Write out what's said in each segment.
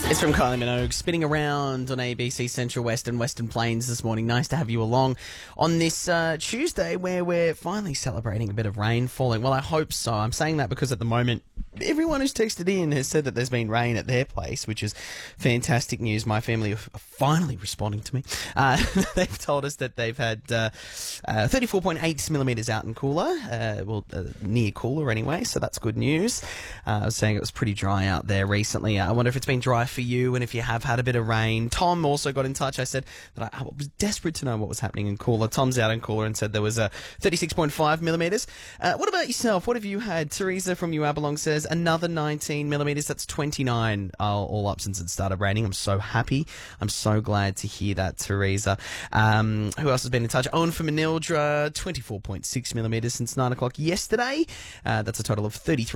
It's from Kylie Minogue, spinning around on ABC Central West and Western Plains this morning. Nice to have you along on this Tuesday where we're finally celebrating a bit of rain falling. Well, I hope so. I'm saying that because at the moment, everyone who's texted in has said that there's been rain at their place, which is fantastic news. My family are finally responding to me. They've told us that they've had 34.8 millimetres out in Coolah, near Coolah anyway, so that's good news. I was saying it was pretty dry out there recently. I wonder if it's been dry for you and if you have had a bit of rain. Tom also got in touch. I said that I was desperate to know what was happening in Coolah. Tom's out in Coolah and said there was 36.5 millimetres. What about yourself? What have you had? Teresa from Uabalong says another 19 millimetres. That's 29 all up since it started raining. I'm so happy. I'm so glad to hear that, Teresa. Who else has been in touch? Owen from Manildra, 24.6 millimetres since 9 o'clock yesterday. That's a total of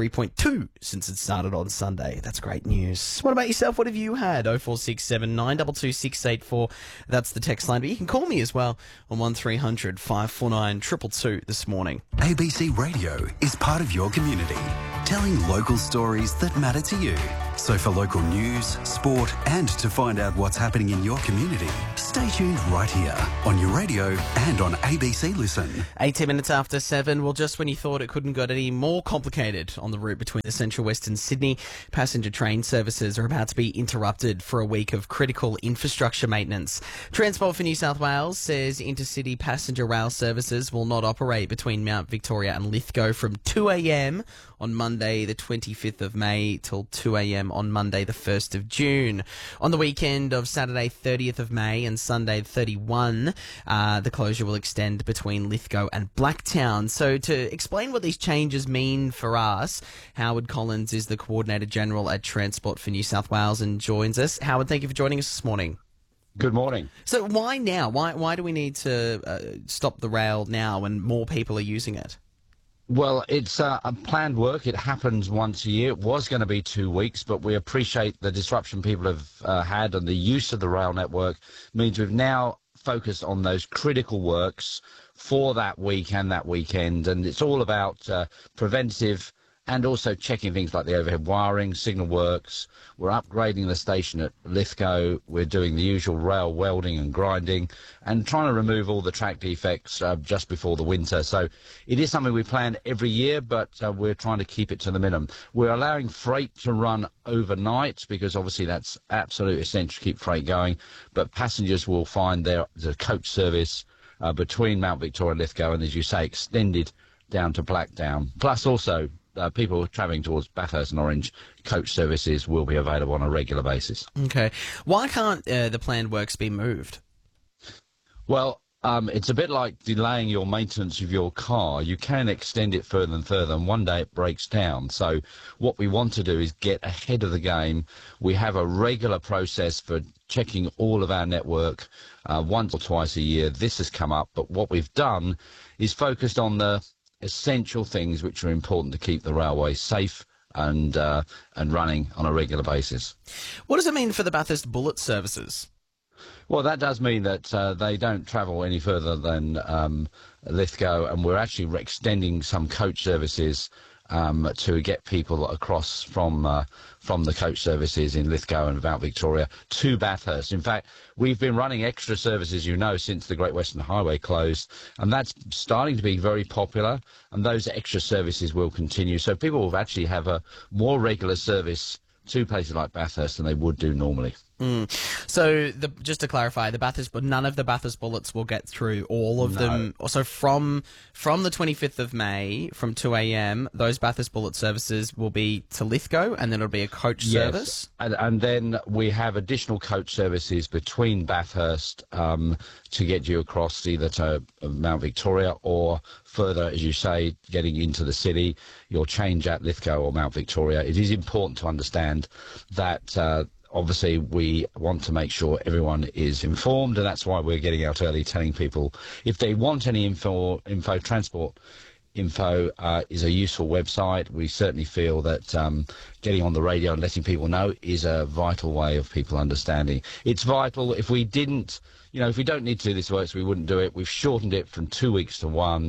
33.2 since it started on Sunday. That's great news. What about yourself? What have you had? 0467 222 684. That's the text line. But you can call me as well on 1300 549 222 this morning. ABC Radio is part of your community, telling local stories that matter to you. So for local news, sport, and to find out what's happening in your community, stay tuned right here on your radio and on ABC Listen. 18 minutes after 7. Well, just when you thought it couldn't get any more complicated on the route between the Central West and Sydney, passenger train services are about to be interrupted for a week of critical infrastructure maintenance. Transport for New South Wales says intercity passenger rail services will not operate between Mount Victoria and Lithgow from 2 a.m. on Monday the 25th of May till 2 a.m. on Monday the 1st of June. On the weekend of Saturday 30th of May and Sunday 31, the closure will extend between Lithgow and Blacktown. So to explain what these changes mean for us, Howard Collins is the Coordinator General at Transport for New South Wales and joins us. Howard, thank you for joining us this morning. Good morning. So why now? Why do we need to stop the rail now when more people are using it? Well, it's a planned work. It happens once a year. It was going to be 2 weeks, but we appreciate the disruption people have had, and the use of the rail network means we've now focused on those critical works for that week and that weekend. And it's all about preventative and also checking things like the overhead wiring, signal works. We're upgrading the station at Lithgow. We're doing the usual rail welding and grinding and trying to remove all the track defects just before the winter. So it is something we plan every year, but we're trying to keep it to the minimum. We're allowing freight to run overnight because obviously that's absolutely essential to keep freight going. But passengers will find there's a coach service between Mount Victoria and Lithgow, and as you say, extended down to Blacktown. Plus also, people travelling towards Bathurst and Orange, coach services will be available on a regular basis. Okay. Why can't the planned works be moved? Well, it's a bit like delaying your maintenance of your car. You can extend it further and further, and one day it breaks down. So what we want to do is get ahead of the game. We have a regular process for checking all of our network once or twice a year. This has come up, but what we've done is focused on the essential things which are important to keep the railway safe and running on a regular basis. What does it mean for the Bathurst Bullet services? Well, that does mean that they don't travel any further than Lithgow, and we're actually extending some coach services to get people across from the coach services in Lithgow and Mount Victoria to Bathurst. In fact, we've been running extra services, since the Great Western Highway closed, and that's starting to be very popular, and those extra services will continue. So people will actually have a more regular service to places like Bathurst than they would do normally. So just to clarify, none of the Bathurst Bullets will get through. All of them. So from the 25th of May, from 2 a.m., those Bathurst Bullet services will be to Lithgow, and then it'll be a coach service. And then we have additional coach services between Bathurst to get you across either to Mount Victoria or further, as you say, getting into the city. You'll change at Lithgow or Mount Victoria. It is important to understand that obviously we want to make sure everyone is informed, and that's why we're getting out early, telling people if they want any info, Transport Info is a useful website. We certainly feel that getting on the radio and letting people know is a vital way of people understanding. It's vital. If we didn't, if we don't need to do this work, we wouldn't do it. We've shortened it from 2 weeks to one.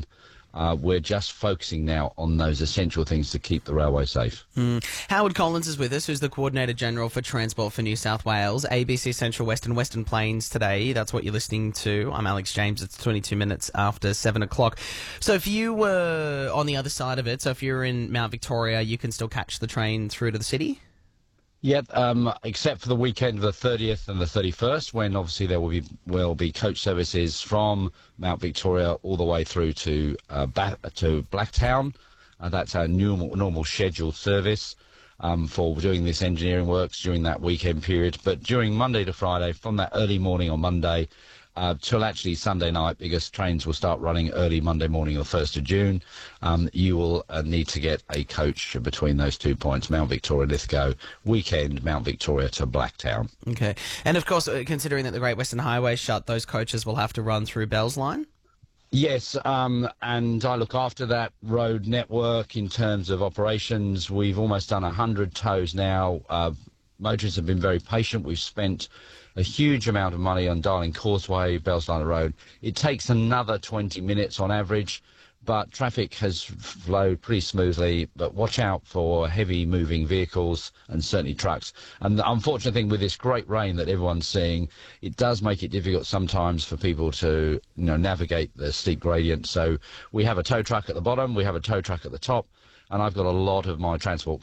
We're just focusing now on those essential things to keep the railway safe. Howard Collins is with us, who's the Coordinator General for Transport for New South Wales, ABC Central West and Western Plains today. That's what you're listening to. I'm Alex James. It's 22 minutes after 7 o'clock. So if you were on the other side of it, so if you're in Mount Victoria, you can still catch the train through to the city? Yep, except for the weekend of the 30th and the 31st, when obviously there will be coach services from Mount Victoria all the way through to Blacktown. That's our normal scheduled service for doing this engineering works during that weekend period. But during Monday to Friday, from that early morning on Monday till actually Sunday night, because trains will start running early Monday morning on the 1st of June, you will need to get a coach between those 2 points, Mount Victoria, Lithgow, weekend, Mount Victoria to Blacktown. Okay. And of course, considering that the Great Western Highway is shut, those coaches will have to run through Bell's Line? Yes, and I look after that road network in terms of operations. We've almost done 100 tows now. Motorists have been very patient. We've spent a huge amount of money on Darling Causeway, Bells Line Road. It takes another 20 minutes on average, but traffic has flowed pretty smoothly. But watch out for heavy moving vehicles and certainly trucks. And the unfortunate thing with this great rain that everyone's seeing, it does make it difficult sometimes for people to navigate the steep gradient. So we have a tow truck at the bottom, we have a tow truck at the top, and I've got a lot of my transport